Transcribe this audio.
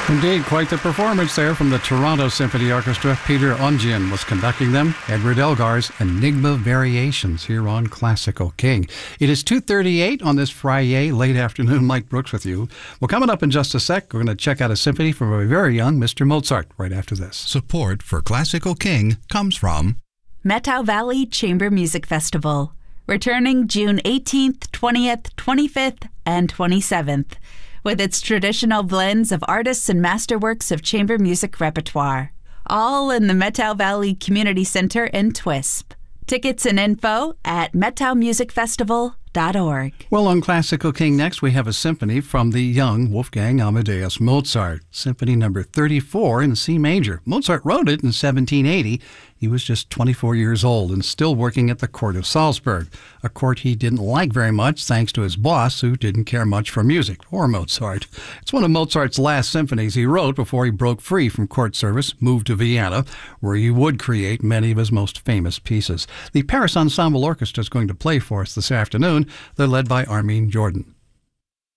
Indeed, quite the performance there from the Toronto Symphony Orchestra. Peter Ongian was conducting them. Edward Elgar's Enigma Variations here on Classical King. It is 2:38 on this Friday late afternoon. Mike Brooks with you. Well, coming up in just a sec, we're going to check out a symphony from a very young Mr. Mozart right after this. Support for Classical King comes from Methow Valley Chamber Music Festival, returning June 18th, 20th, 25th, and 27th. With its traditional blends of artists and masterworks of chamber music repertoire. All in the Methow Valley Community Center in Twisp. Tickets and info at methowmusicfestival.org. Well, on Classical King next, we have a symphony from the young Wolfgang Amadeus Mozart. Symphony number 34 in C major. Mozart wrote it in 1780. He was just 24 years old and still working at the court of Salzburg, a court he didn't like very much thanks to his boss, who didn't care much for music or Mozart. It's one of Mozart's last symphonies he wrote before he broke free from court service, moved to Vienna, where he would create many of his most famous pieces. The Paris Ensemble Orchestra is going to play for us this afternoon. They're led by Armin Jordan.